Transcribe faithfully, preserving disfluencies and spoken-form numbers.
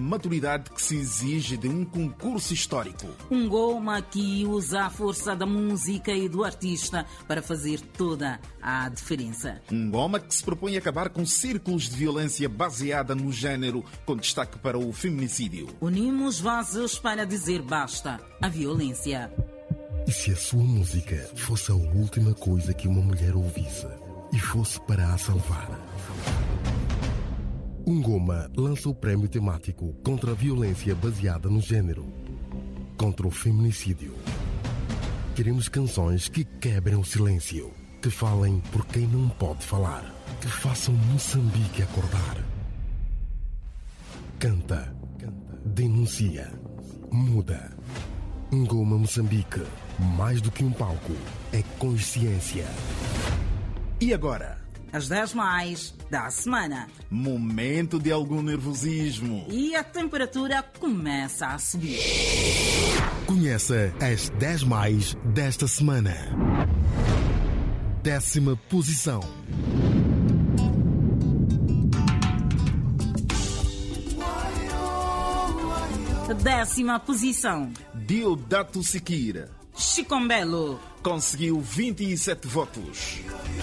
maturidade que se exige de um concurso histórico. Um Ngoma que usa a força da música e do artista para fazer toda a diferença. Um Ngoma que se propõe a acabar com círculos de violência baseada no género, com destaque para o feminicídio. Unimos vozes para dizer basta à violência. E se a sua música fosse a última coisa que uma mulher ouvisse e fosse para a salvar? Um Ngoma lança o prémio temático contra a violência baseada no género, contra o feminicídio. Queremos canções que quebrem o silêncio, que falem por quem não pode falar, que façam Moçambique acordar. Canta, denuncia, muda. Um Ngoma Moçambique, mais do que um palco, é consciência. E agora? As dez mais da semana. Momento de algum nervosismo. E a temperatura começa a subir. Conheça as dez mais desta semana. Décima posição. Décima posição. Deodato Siqueira Chicombelo conseguiu vinte e sete votos.